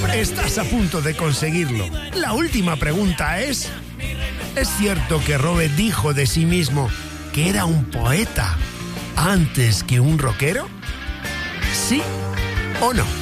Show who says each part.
Speaker 1: Estás a punto de conseguirlo. La última pregunta es cierto que Robert dijo de sí mismo que era un poeta antes que un rockero? ¿Sí o no?